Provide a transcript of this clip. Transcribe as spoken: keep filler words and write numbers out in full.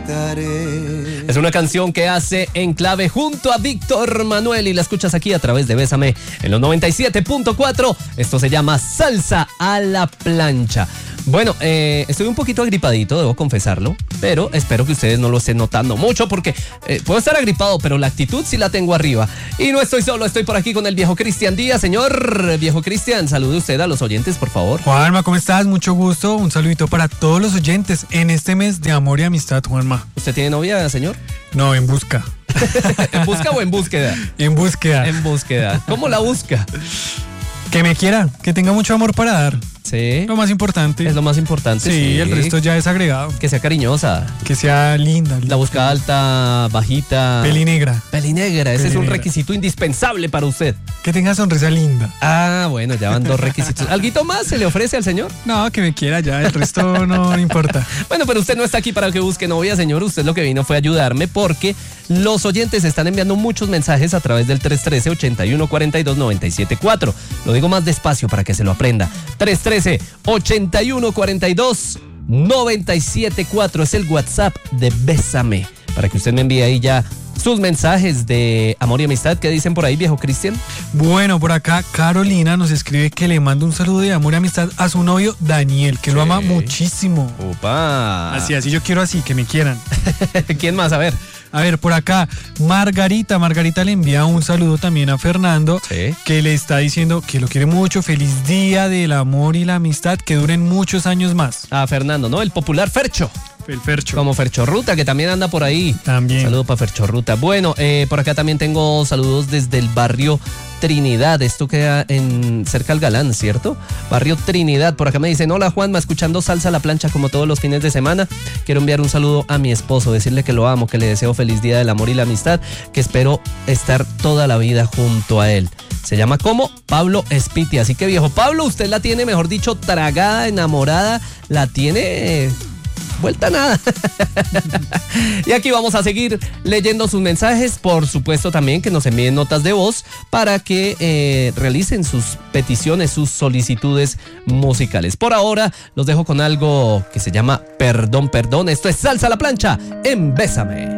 gritaré. Es una canción que hace Enclave junto a Víctor Manuel y la escuchas aquí a través de Bésame en los noventa y siete punto cuatro. Esto se llama Salsa a la Plancha. Bueno, eh, estoy un poquito agripadito, debo confesarlo, pero espero que ustedes no lo estén notando mucho porque eh, puedo estar agripado, pero la actitud sí la tengo arriba. Y no estoy solo, estoy por aquí con el viejo Cristian Díaz. Señor viejo Cristian, salude usted a los oyentes, por favor. Juanma, ¿cómo estás? Mucho gusto, un saludito para todos los oyentes en este mes de amor y amistad, Juanma. ¿Usted tiene novia, señor? No, en busca. ¿En busca o en búsqueda? En búsqueda. En búsqueda. ¿Cómo la busca? Que me quiera, que tenga mucho amor para dar. Sí. Lo más importante. Es lo más importante. Sí, sí. El resto ya es agregado. Que sea cariñosa. Que sea linda. linda. La busca alta, bajita. Pelinegra. Pelinegra. Ese Pelinegra. es un requisito indispensable para usted. Que tenga sonrisa linda. Ah, bueno, ya van dos requisitos. ¿Alguito más se le ofrece al señor? No, que me quiera ya, el resto no importa. Bueno, pero usted no está aquí para que busque novia, señor. Usted lo que vino fue ayudarme porque los oyentes están enviando muchos mensajes a través del tres uno tres, ocho uno cuatro dos, nueve siete cuatro. Lo digo más despacio para que se lo aprenda. tres uno tres, ocho uno cuatro dos, nueve siete cuatro es el WhatsApp de Bésame. Para que usted me envíe ahí ya sus mensajes de amor y amistad. ¿Qué dicen por ahí, viejo Cristian? Bueno, por acá Carolina nos escribe que le manda un saludo de amor y amistad a su novio Daniel, que sí. Lo ama muchísimo. Opa. Así, así yo quiero así, que me quieran. ¿Quién más? A ver. A ver, por acá, Margarita. Margarita le envía un saludo también a Fernando, sí. Que le está diciendo que lo quiere mucho. Feliz día del amor y la amistad, que duren muchos años más. A Fernando, ¿no? El popular Fercho. El Fercho. Como Ferchorruta, que también anda por ahí. También. Saludos para Ferchorruta. Bueno, eh, por acá también tengo saludos desde el barrio Trinidad. Esto queda en cerca al Galán, ¿cierto? Barrio Trinidad. Por acá me dicen, hola Juanma, escuchando Salsa a la Plancha como todos los fines de semana. Quiero enviar un saludo a mi esposo, decirle que lo amo, que le deseo feliz día del amor y la amistad, que espero estar toda la vida junto a él. Se llama como Pablo Espiti. Así que viejo Pablo, usted la tiene, mejor dicho, tragada, enamorada, la tiene... Eh, vuelta a nada. Y aquí vamos a seguir leyendo sus mensajes. Por supuesto también que nos envíen notas de voz para que eh, realicen sus peticiones, sus solicitudes musicales. Por ahora los dejo con algo que se llama Perdón, Perdón. Esto es Salsa a la Plancha en Bésame.